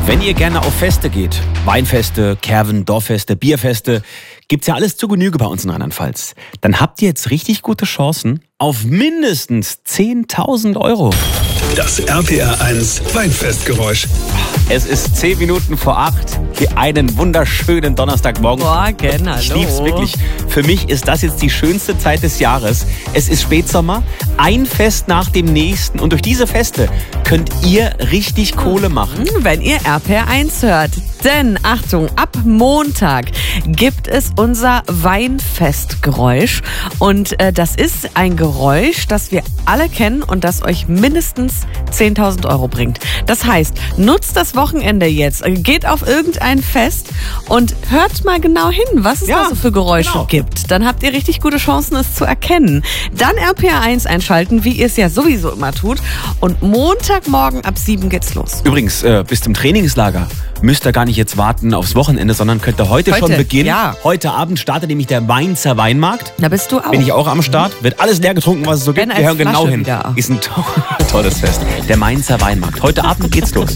Wenn ihr gerne auf Feste geht, Weinfeste, Kerven, Dorffeste, Bierfeste, gibt's ja alles zu Genüge bei uns in Rheinland-Pfalz. Dann habt ihr jetzt richtig gute Chancen auf mindestens 10.000 Euro. Das RPR1 Weinfestgeräusch. Es ist 10 Minuten vor 8. Hier einen wunderschönen Donnerstagmorgen. Morgen, hallo. Ich lieb's wirklich. Für mich ist das jetzt die schönste Zeit des Jahres. Es ist Spätsommer, ein Fest nach dem nächsten. Und durch diese Feste könnt ihr richtig Kohle machen. Wenn ihr RPR1 hört. Denn, Achtung, ab Montag gibt es unser Weinfestgeräusch. Und das ist ein Geräusch, das wir alle kennen und das euch mindestens 10.000 Euro bringt. Das heißt, nutzt das Wochenende jetzt, geht auf irgendein Fest und hört mal genau hin, was es da so für Geräusche gibt. Dann habt ihr richtig gute Chancen, es zu erkennen. Dann RPR1 einschalten, wie ihr es ja sowieso immer tut. Und Montagmorgen ab 7 geht's los. Übrigens, bis zum Trainingslager müsst ihr gar nicht jetzt warten aufs Wochenende, sondern könnt ihr heute schon beginnen. Ja. Heute Abend startet nämlich der Mainzer Weinmarkt. Da bist du auch. Bin ich auch am Start. Wird alles leer getrunken, was es so gibt. Wir hören genau hin. Wieder. Ist ein tolles Fest. Der Mainzer Weinmarkt. Heute Abend geht's los.